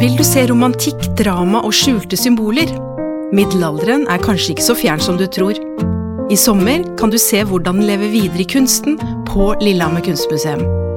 Vil du se romantikk, drama og skjulte symboler? Middelalderen kanskje ikke så fjern som du tror. I sommer kan du se hvordan den lever videre i kunsten på Lillehammer Kunstmuseum.